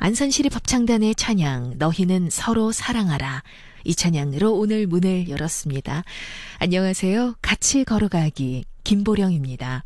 안산시립합창단의 찬양 너희는 서로 사랑하라. 이 찬양으로 오늘 문을 열었습니다. 안녕하세요. 같이 걸어가기 김보령입니다.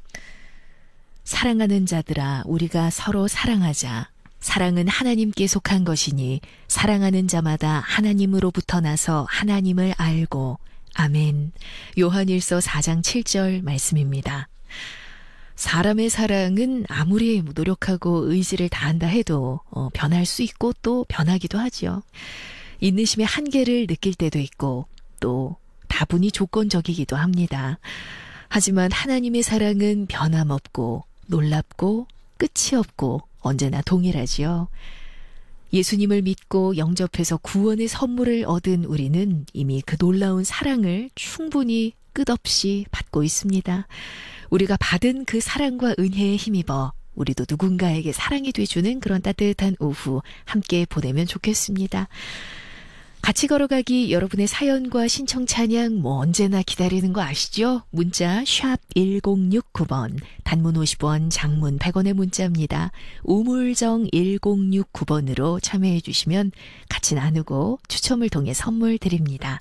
사랑하는 자들아 우리가 서로 사랑하자. 사랑은 하나님께 속한 것이니 사랑하는 자마다 하나님으로부터 나서 하나님을 알고. 아멘. 요한일서 4장 7절 말씀입니다. 사람의 사랑은 아무리 노력하고 의지를 다한다 해도 변할 수 있고 또 변하기도 하죠. 인내심의 한계를 느낄 때도 있고 또 다분히 조건적이기도 합니다. 하지만 하나님의 사랑은 변함없고 놀랍고 끝이 없고 언제나 동일하지요. 예수님을 믿고 영접해서 구원의 선물을 얻은 우리는 이미 그 놀라운 사랑을 충분히 끝없이 받고 있습니다. 우리가 받은 그 사랑과 은혜에 힘입어 우리도 누군가에게 사랑이 돼주는 그런 따뜻한 오후 함께 보내면 좋겠습니다. 같이 걸어가기 여러분의 사연과 신청 찬양 언제나 기다리는 거 아시죠? 문자 샵 1069번 단문 50원 장문 100원의 문자입니다. 우물정 1069번으로 참여해 주시면 같이 나누고 추첨을 통해 선물 드립니다.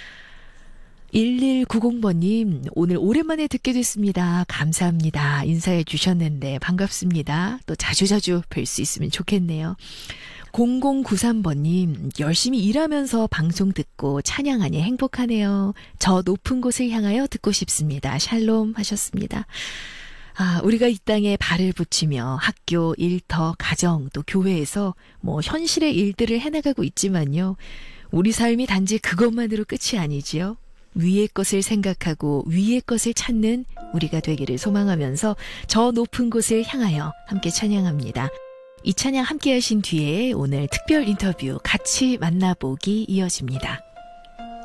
1190번님 오늘 오랜만에 듣게 됐습니다. 감사합니다. 인사해 주셨는데 반갑습니다. 또 자주자주 뵐 수 있으면 좋겠네요. 0093번님 열심히 일하면서 방송 듣고 찬양하니 행복하네요. 저 높은 곳을 향하여 듣고 싶습니다. 샬롬 하셨습니다. 우리가 이 땅에 발을 붙이며 학교, 일터, 가정, 또 교회에서 현실의 일들을 해나가고 있지만요. 우리 삶이 단지 그것만으로 끝이 아니지요. 위의 것을 생각하고 위의 것을 찾는 우리가 되기를 소망하면서 저 높은 곳을 향하여 함께 찬양합니다. 이 찬양 함께 하신 뒤에 오늘 특별 인터뷰 같이 만나보기 이어집니다.